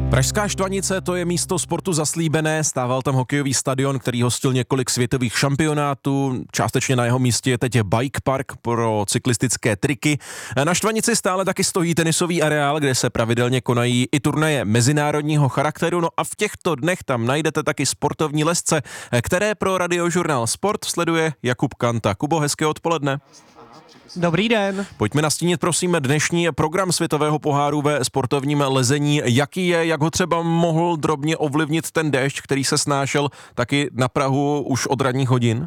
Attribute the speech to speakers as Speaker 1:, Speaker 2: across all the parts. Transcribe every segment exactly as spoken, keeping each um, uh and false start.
Speaker 1: Pražská Štvanice, to je místo sportu zaslíbené, stával tam hokejový stadion, který hostil několik světových šampionátů, částečně na jeho místě je teď bike park pro cyklistické triky. Na Štvanici stále taky stojí tenisový areál, kde se pravidelně konají i turnaje mezinárodního charakteru, no a v těchto dnech tam najdete taky sportovní lesce, které pro Radiožurnál Sport sleduje Jakub Kanta. Kubo, hezké odpoledne.
Speaker 2: Dobrý den.
Speaker 1: Pojďme nastínit prosím dnešní program světového poháru ve sportovním lezení. Jaký je, jak ho třeba mohl drobně ovlivnit ten déšť, který se snášel taky na Prahu už od ranních hodin?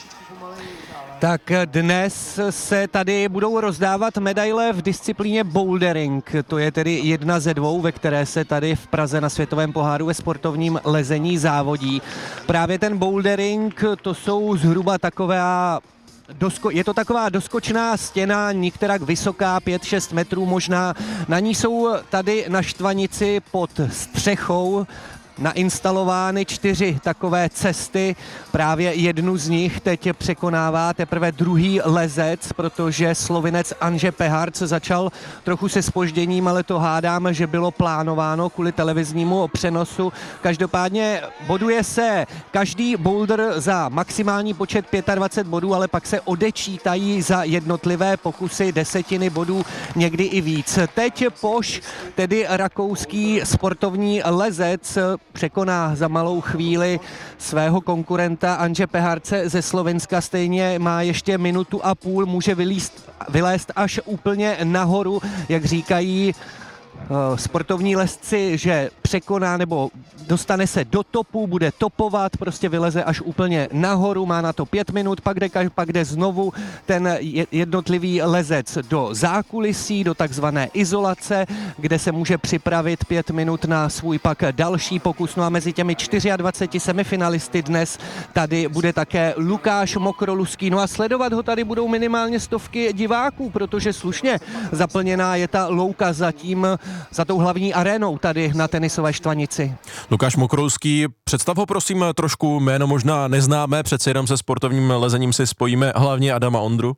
Speaker 2: Tak dnes se tady budou rozdávat medaile v disciplíně bouldering. To je tedy jedna ze dvou, ve které se tady v Praze na světovém poháru ve sportovním lezení závodí. Právě ten bouldering, to jsou zhruba taková Dosko, je to taková doskočná stěna, některak vysoká, pět šest metrů možná. Na ní jsou tady na Štvanici pod střechou nainstalovány čtyři takové cesty. Právě jednu z nich teď překonává teprve druhý lezec, protože Slovinec Anže Peharc začal trochu se zpožděním, ale to hádám, že bylo plánováno kvůli televiznímu přenosu. Každopádně boduje se každý boulder za maximální počet dvacet pět bodů, ale pak se odečítají za jednotlivé pokusy desetiny bodů, někdy i víc. Teď Poš, tedy rakouský sportovní lezec, překoná za malou chvíli svého konkurenta Anže Peharce ze Slovenska. Stejně má ještě minutu a půl, může vylíst, vylézt až úplně nahoru, jak říkají uh, sportovní lezci, že překoná nebo dostane se do topu, bude topovat, prostě vyleze až úplně nahoru, má na to pět minut, pak jde, pak jde znovu ten jednotlivý lezec do zákulisí, do takzvané izolace, kde se může připravit pět minut na svůj pak další pokus. No a mezi těmi dvaceti čtyřmi semifinalisty dnes tady bude také Lukáš Mokroluský. No a sledovat ho tady budou minimálně stovky diváků, protože slušně zaplněná je ta louka za tím, za tou hlavní arénou tady na tenisové Štvanici.
Speaker 1: Lukáš Mokroluský, představ ho prosím trošku, jméno možná neznámé, přece jenom se sportovním lezením si spojíme hlavně Adama Ondru.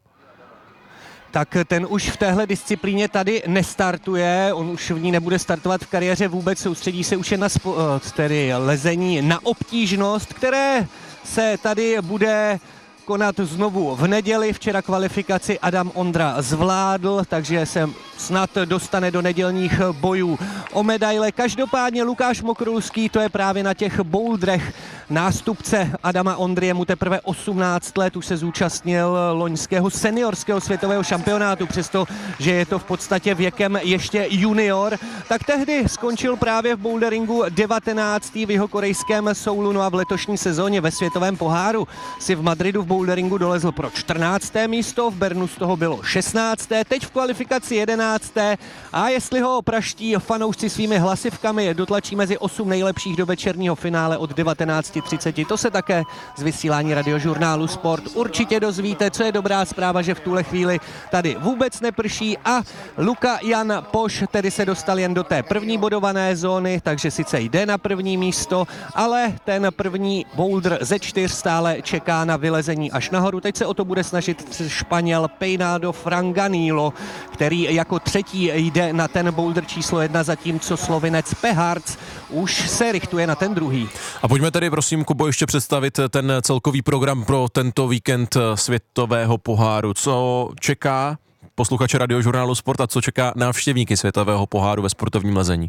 Speaker 2: Tak ten už v téhle disciplíně tady nestartuje, on už v ní nebude startovat v kariéře vůbec, soustředí se už jen na spo, tedy lezení na obtížnost, které se tady bude konat znovu v neděli. Včera kvalifikaci Adam Ondra zvládl, takže se snad dostane do nedělních bojů o medaile. Každopádně Lukáš Mokroluský, to je právě na těch bouldrech nástupce Adama Ondry, je mu teprve osmnáct let, už se zúčastnil loňského seniorského světového šampionátu, přesto, že je to v podstatě věkem ještě junior, tak tehdy skončil právě v boulderingu devatenáctý v jihokorejském Soulu, no a v letošní sezóně ve světovém poháru si v Madridu v boulderingu dolezl pro čtrnácté místo, v Bernu z toho bylo šestnácté, teď v kvalifikaci jedenácté a jestli ho praští fanoušci svými hlasivkami dotlačí mezi osm nejlepších do večerního finále od devatenáct třicet, to se také z vysílání Radiožurnálu Sport určitě dozvíte. Co je dobrá zpráva, že v tuhle chvíli tady vůbec neprší a Luka Jan Poš tedy se dostal jen do té první bodované zóny, takže sice jde na první místo, ale ten první boulder ze čtyř stále čeká na vylezení až nahoru. Teď se o to bude snažit Španěl Peinado Franganilo, který jako třetí jde na ten boulder číslo jedna, zatímco Slovinec Peharc už se richtuje na ten druhý.
Speaker 1: A pojďme tedy prosím, Kubo, ještě představit ten celkový program pro tento víkend světového poháru. Co čeká posluchače Radiožurnálu Sport a co čeká návštěvníky světového poháru ve sportovním lezení?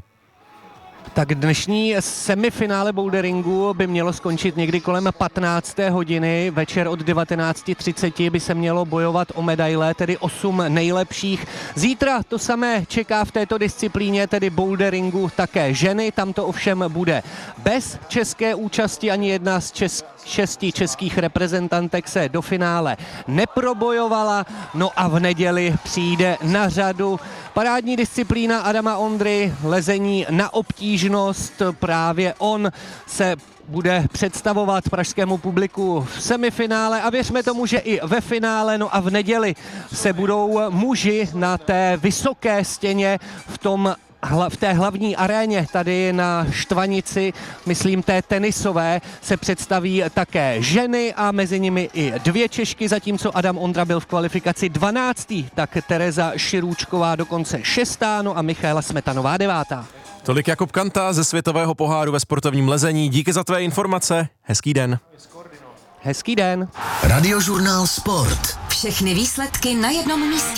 Speaker 2: Tak dnešní semifinále boulderingu by mělo skončit někdy kolem patnácté hodiny. Večer od devatenáct třicet by se mělo bojovat o medaile, tedy osm nejlepších. Zítra to samé čeká v této disciplíně, tedy boulderingu, také ženy. Tam to ovšem bude bez české účasti, ani jedna z českých šesti českých reprezentantek se do finále neprobojovala. No a v neděli přijde na řadu parádní disciplína Adama Ondry, lezení na obtížnost. Právě on se bude představovat pražskému publiku v semifinále a věřme tomu, že i ve finále. No a v neděli se budou muži na té vysoké stěně v tom v té hlavní aréně tady na Štvanici, myslím té tenisové, se představí také ženy a mezi nimi i dvě Češky, zatímco Adam Ondra byl v kvalifikaci dvanáctý, tak Tereza Širůčková dokonce šestá, no a Michaela Smetanová devátá.
Speaker 1: Tolik Jakub Kanta ze světového poháru ve sportovním lezení. Díky za tvé informace. Hezký den.
Speaker 2: Hezký den.
Speaker 3: Radiožurnál Sport.
Speaker 4: Všechny výsledky na jednom místě.